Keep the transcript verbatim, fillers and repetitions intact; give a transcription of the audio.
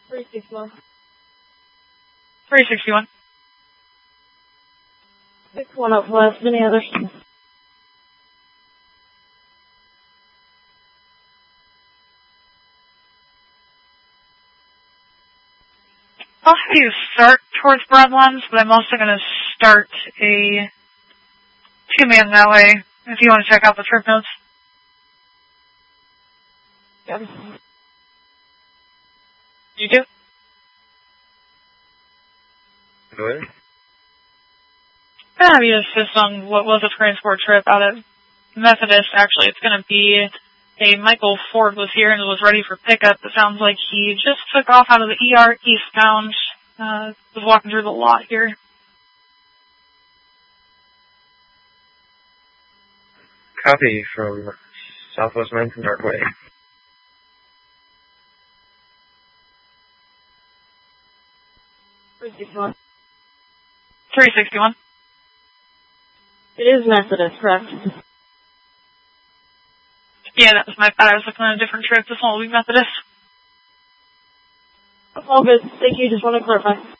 three sixty-one. three sixty-one. six one up west. Any others? I'll have you start towards Broadlands, but I'm also going to start a two-man that way, if you want to check out the trip notes. Yep. You do? Good. I'm going to have you assist on what was a transport trip out of Methodist, actually. It's going to be a Michael Ford was here and was ready for pickup. It sounds like he just took off out of the E R eastbound. Uh, was walking through the lot here. Copy from Southwest Mountain Parkway. three sixty-one. three sixty-one. It is Methodist, correct? Yeah, that was my bad. I was looking at a different trip. This one will be Methodist. All good. Thank you. Just want to clarify.